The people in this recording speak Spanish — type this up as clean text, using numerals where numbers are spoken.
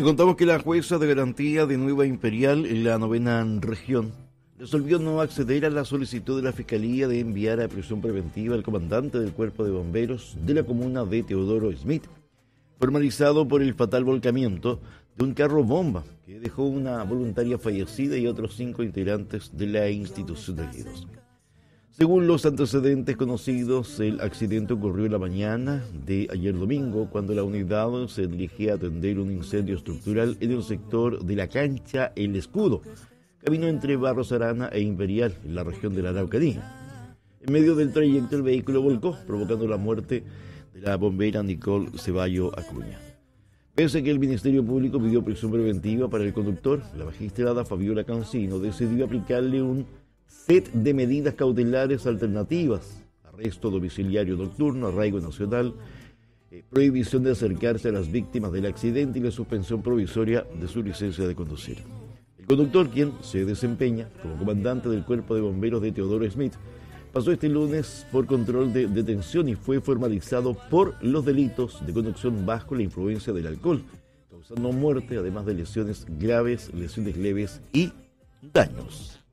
contamos que la jueza de garantía de Nueva Imperial, en la 9ª región, resolvió no acceder a la solicitud de la Fiscalía de enviar a prisión preventiva al comandante del Cuerpo de Bomberos de la comuna de Teodoro Smith, formalizado por el fatal volcamiento de un carro bomba que dejó una voluntaria fallecida y otros 5 integrantes de la institución heridos. Según los antecedentes conocidos, el accidente ocurrió en la mañana de ayer domingo, cuando la unidad se dirigía a atender un incendio estructural en el sector de la cancha El Escudo, camino entre Barros Arana e Imperial, en la región de la Araucanía. En medio del trayecto, el vehículo volcó, provocando la muerte de la bombera Nicole Ceballo Acuña. Pese a que el Ministerio Público pidió prisión preventiva para el conductor, la magistrada Fabiola Cancino decidió aplicarle un set de medidas cautelares alternativas: arresto domiciliario nocturno, arraigo nacional, prohibición de acercarse a las víctimas del accidente y la suspensión provisoria de su licencia de conducir. El conductor, quien se desempeña como comandante del Cuerpo de Bomberos de Teodoro Smith, pasó este lunes por control de detención y fue formalizado por los delitos de conducción bajo la influencia del alcohol, causando muerte, además de lesiones graves, lesiones leves y daños.